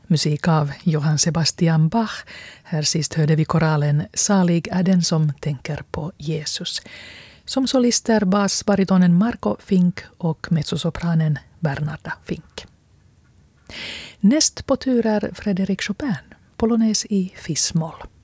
Musik av Johann Sebastian Bach. Här sist hörde vi koralen Salig är den som tänker på Jesus. Som solister basbaritonen Marco Fink och mezzosopranen Bernarda Fink. Näst på tur är Frédéric Chopin, polones i fis-moll.